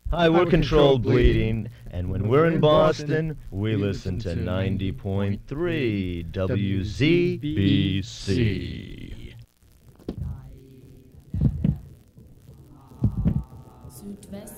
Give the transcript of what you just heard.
Hi, we're Controlled Bleeding, and when we're in Boston, we listen to 90.3 WZBC. Südwest